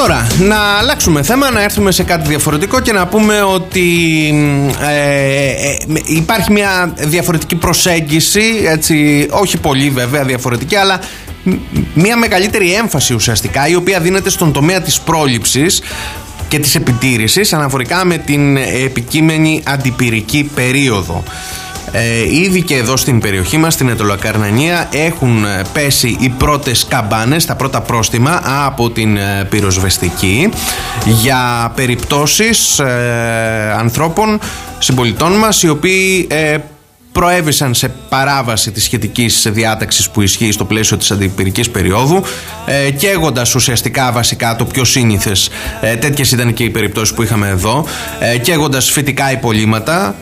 Τώρα, να αλλάξουμε θέμα, να έρθουμε σε κάτι διαφορετικό και να πούμε ότι υπάρχει μια διαφορετική προσέγγιση, έτσι, όχι πολύ βέβαια διαφορετική, αλλά μια μεγαλύτερη έμφαση ουσιαστικά, η οποία δίνεται στον τομέα της πρόληψης και της επιτήρησης αναφορικά με την επικείμενη αντιπυρική περίοδο. Ήδη και εδώ στην περιοχή μας, στην Αιτωλοακαρνανία, έχουν πέσει οι πρώτες καμπάνες, τα πρώτα πρόστιμα από την πυροσβεστική για περιπτώσεις ανθρώπων, συμπολιτών μας, οι οποίοι προέβησαν σε παράβαση της σχετικής διάταξης που ισχύει στο πλαίσιο της αντιπυρικής περίοδου, καίγοντας ουσιαστικά βασικά το πιο σύνηθες, τέτοιες ήταν και οι περιπτώσεις που είχαμε εδώ, καίγοντας φυτικά υπολείμματα,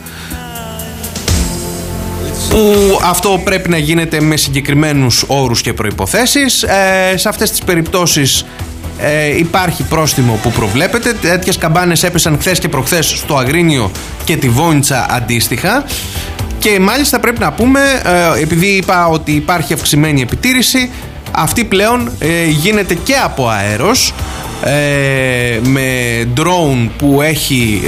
που αυτό πρέπει να γίνεται με συγκεκριμένους όρους και προϋποθέσεις. Σε αυτές τις περιπτώσεις υπάρχει πρόστιμο που προβλέπεται. Τέτοιες καμπάνες έπεσαν χθες και προχθές στο Αγρίνιο και τη Βόνιτσα αντίστοιχα. Και μάλιστα πρέπει να πούμε, επειδή είπα ότι υπάρχει αυξημένη επιτήρηση, αυτή πλέον γίνεται και από αέρος, με drone που έχει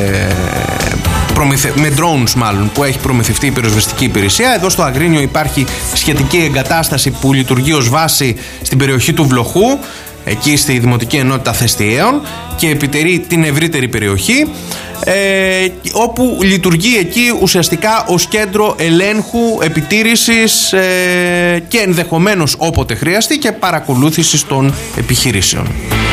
με drones μάλλον που έχει προμηθευτεί η πυροσβεστική υπηρεσία. Εδώ στο Αγρίνιο υπάρχει σχετική εγκατάσταση που λειτουργεί ως βάση στην περιοχή του Βλοχού, εκεί στη Δημοτική Ενότητα Θεστιαίων, και επιτηρεί την ευρύτερη περιοχή, όπου λειτουργεί εκεί ουσιαστικά ως κέντρο ελέγχου, επιτήρησης και ενδεχομένως όποτε χρειαστεί και παρακολούθησης των επιχειρήσεων.